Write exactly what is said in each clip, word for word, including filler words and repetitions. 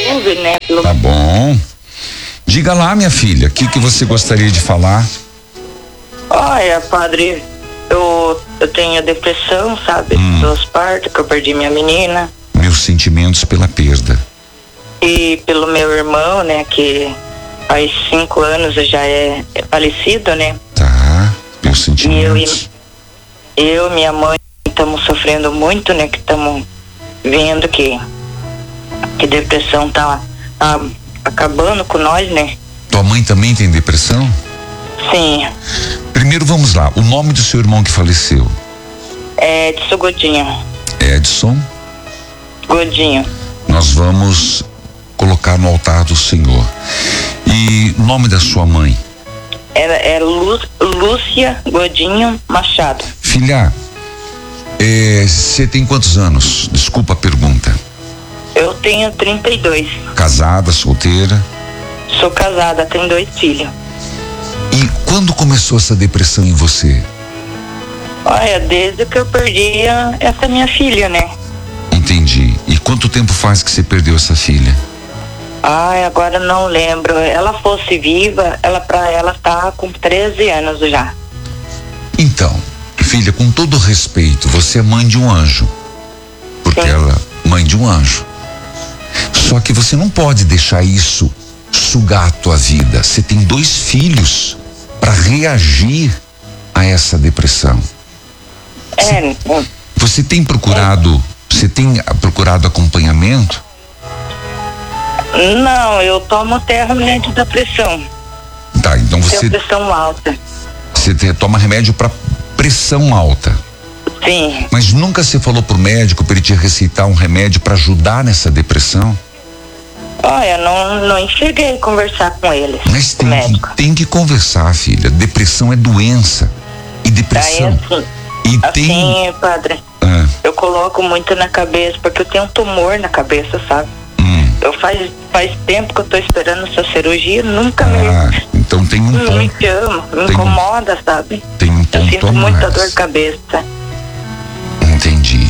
YouTube, né? Pelo... Tá bom. Diga lá, minha filha, o que que você gostaria de falar? Olha, padre, eu, eu tenho depressão, sabe? Hum. Dos partos, que eu perdi minha menina. Meus sentimentos pela perda. E pelo meu irmão, né? Que faz cinco anos já é, é falecido, né? Tá, meus E sentimentos. eu, eu e minha mãe estamos sofrendo muito, né? Que estamos vendo que, que depressão tá, tá acabando com nós, né? Tua mãe também tem depressão? Sim. Primeiro vamos lá, o nome do seu irmão que faleceu? É Edson Godinho. Edson. Godinho. Nós vamos colocar no altar do Senhor. E o nome da sua mãe? É, é Lú, Lúcia Godinho Machado. Filha, você tem quantos anos? Desculpa a pergunta. Eu tenho trinta e dois. Casada, solteira? Sou casada, tenho dois filhos. E quando começou essa depressão em você? Olha, desde que eu perdi a, essa minha filha, né? Entendi. E quanto tempo faz que você perdeu essa filha? Ai, agora não lembro. Ela fosse viva, ela pra ela tá com treze anos já. Então, filha, com todo respeito, você é mãe de um anjo. Porque Sim. ela, mãe de um anjo. Só que você não pode deixar isso sugar a tua vida. Você tem dois filhos para reagir a essa depressão. É. Você tem procurado, é. você tem procurado acompanhamento? Não, eu tomo até remédio da pressão. Tá, então você Tenho pressão alta. Você te, toma remédio para pressão alta. Sim. Mas nunca você falou pro médico para ele te receitar um remédio para ajudar nessa depressão? Olha, não, não cheguei a conversar com ele. Mas tem que, tem que conversar, filha. Depressão é doença. E depressão. Aí, assim, e assim, tem... padre, ah. eu coloco muito na cabeça, porque eu tenho um tumor na cabeça, sabe? Hum. Eu faz, faz tempo que eu tô esperando essa cirurgia, nunca ah, me... Então tem um não ponto. me chama, me tem, incomoda, sabe? Tem um ponto eu sinto a mais. muita dor de cabeça. Entendi.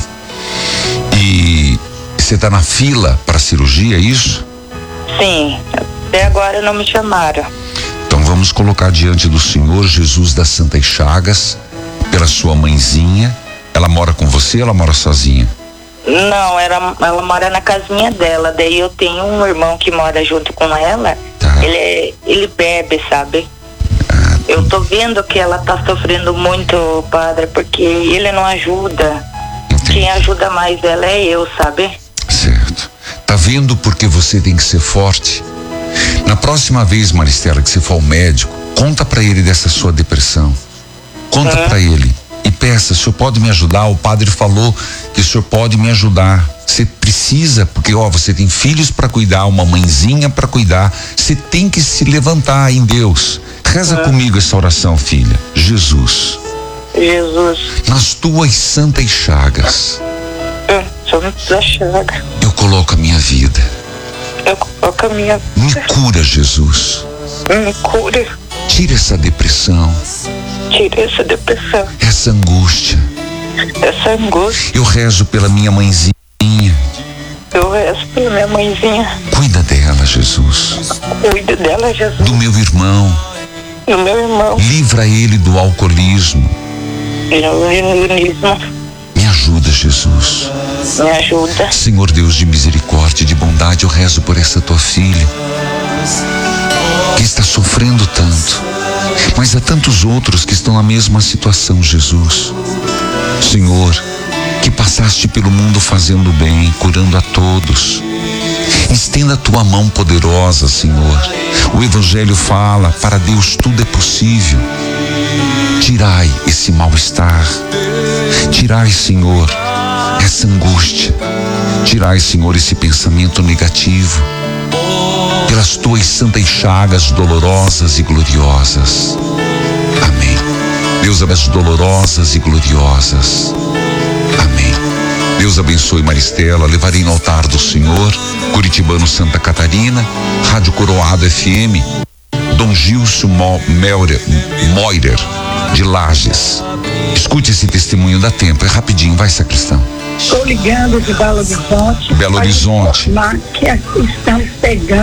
E você tá na fila para cirurgia, é isso? Sim, até agora não me chamaram. Então vamos colocar diante do Senhor Jesus das Santas Chagas, pela sua mãezinha. Ela mora com você ou ela mora sozinha? Não, ela, ela mora na casinha dela. Daí eu tenho um irmão que mora junto com ela. Tá. Ele, é, ele bebe, sabe? Ah, eu tô vendo que ela tá sofrendo muito, padre, porque ele não ajuda. entendi. Quem ajuda mais ela é eu, sabe? Certo. Tá vendo porque você tem que ser forte? Na próxima vez, Maristela, que você for ao médico, conta pra ele dessa sua depressão. Conta uhum. pra ele e peça, o senhor pode me ajudar? O padre falou que o senhor pode me ajudar. Você precisa, porque ó, você tem filhos pra cuidar, uma mãezinha pra cuidar. Você tem que se levantar em Deus. Reza uhum. comigo essa oração, filha. Jesus. Jesus. Nas tuas santas chagas. Da chaga. Eu coloco a minha vida. Eu coloco a minha vida. Me cura, Jesus. Me cura. Tira essa depressão. Tira essa depressão. Essa angústia. Essa angústia. Eu rezo pela minha mãezinha. Eu rezo pela minha mãezinha. Cuida dela, Jesus. Cuida dela, Jesus. Do meu irmão. Do meu irmão. Livra ele do alcoolismo. Alcoolismo. Me ajuda, Jesus. Me ajuda. Senhor Deus de misericórdia e de bondade, eu rezo por essa tua filha que está sofrendo tanto, mas há tantos outros que estão na mesma situação, Jesus. Senhor, que passaste pelo mundo fazendo bem, curando a todos. Estenda a tua mão poderosa, Senhor. O Evangelho fala, para Deus tudo é possível. Tirai esse mal-estar. Tirai, Senhor, essa angústia. Tirai, Senhor, esse pensamento negativo. Pelas tuas santas chagas dolorosas e gloriosas. Amém. Deus abençoe dolorosas e gloriosas. Amém. Deus abençoe Maristela. Levarei no altar do Senhor, Curitibano, Santa Catarina, Rádio Coroado F M, Dom Gilson Mo, Melrer, Moirer, de Lages. Escute esse testemunho, dá tempo, é rapidinho, vai, sacristão. Estou ligando de Belo Horizonte. Belo Horizonte. Que aqui estamos pegando